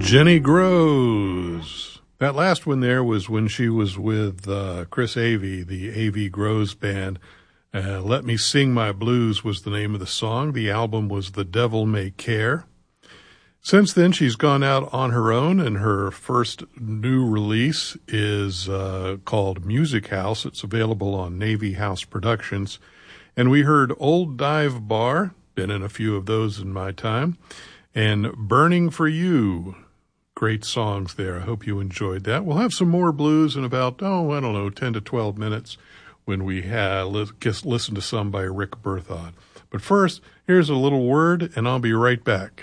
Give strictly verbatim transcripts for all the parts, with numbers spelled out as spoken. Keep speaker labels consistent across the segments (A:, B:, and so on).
A: Jenny Grows. That last one there was when she was with uh, Chris Avey, the Avey Grows Band. Uh, Let Me Sing My Blues was the name of the song. The album was The Devil May Care. Since then, she's gone out on her own, and her first new release is uh, called Music House. It's available on Navy House Productions. And we heard Old Dive Bar, been in a few of those in my time, and Burning for You. Great songs there. I hope you enjoyed that. We'll have some more blues in about, oh, I don't know, ten to twelve minutes when we ha- listen to some by Rick Berthod. But first, here's a little word, and I'll be right back.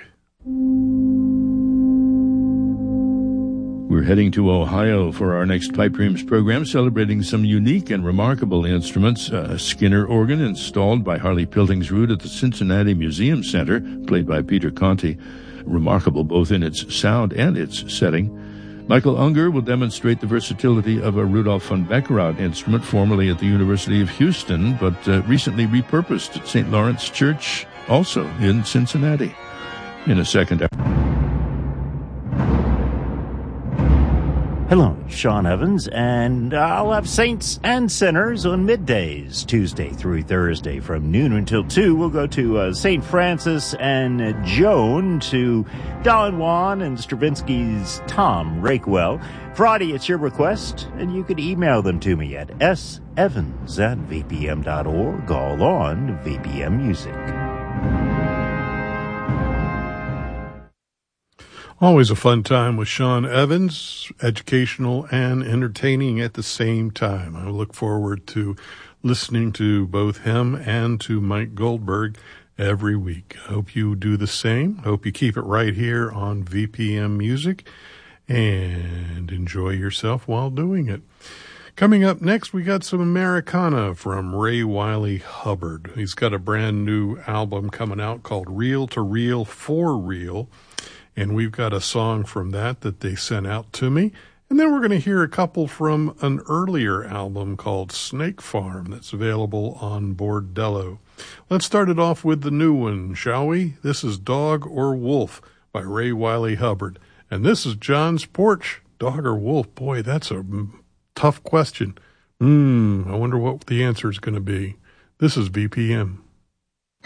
B: We're heading to Ohio for our next Pipe Dreams program, celebrating some unique and remarkable instruments. A Skinner organ installed by Harley Piltingsrud at the Cincinnati Museum Center, played by Peter Conti. Remarkable both in its sound and its setting. Michael Unger will demonstrate the versatility of a Rudolf von Beckerath instrument, formerly at the University of Houston, but uh, recently repurposed at Saint Lawrence Church, also in Cincinnati. In a second.
C: Hello, Sean Evans, and I'll have Saints and Sinners on middays, Tuesday through Thursday from noon until two. We'll go to uh, Saint Francis and uh, Joan, to Don Juan and Stravinsky's Tom Rakewell. Friday, it's your request, and you can email them to me at s evans at v p m dot org, all on V P M Music.
A: Always a fun time with Sean Evans, educational and entertaining at the same time. I look forward to listening to both him and to Mike Goldberg every week. I hope you do the same. Hope you keep it right here on V P M Music and enjoy yourself while doing it. Coming up next, we got some Americana from Ray Wylie Hubbard. He's got a brand new album coming out called Reel to Reel for Real. And we've got a song from that that they sent out to me. And then we're going to hear a couple from an earlier album called Snake Farm that's available on Bordello. Let's start it off with the new one, shall we? This is Dog or Wolf by Ray Wylie Hubbard. And this is John's Porch. Dog or wolf? Boy, that's a tough question. Hmm, I wonder what the answer is going to be. This is V P M.